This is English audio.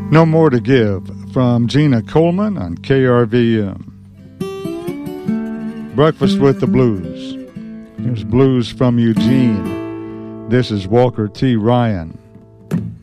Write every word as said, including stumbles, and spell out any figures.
No More to Give from Gina Coleman on K R V M. Breakfast with the Blues. Here's Blues from Eugene. This is Walker T. Ryan.